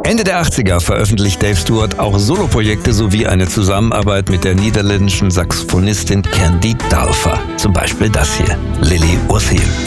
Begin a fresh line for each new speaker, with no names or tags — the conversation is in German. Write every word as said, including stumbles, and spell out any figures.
Ende der achtziger veröffentlicht Dave Stewart auch Soloprojekte sowie eine Zusammenarbeit mit der niederländischen Saxophonistin Candy Dulfer. Zum Beispiel das hier, Lily Was Here.